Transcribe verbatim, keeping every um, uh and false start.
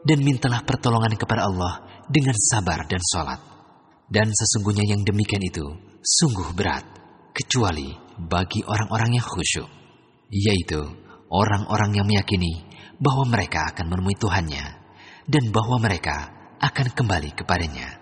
dan mintalah pertolongan kepada Allah dengan sabar dan sholat. Dan sesungguhnya yang demikian itu sungguh berat, kecuali bagi orang-orang yang khusyuk, yaitu orang-orang yang meyakini bahwa mereka akan menemui Tuhannya dan bahwa mereka akan kembali kepadanya.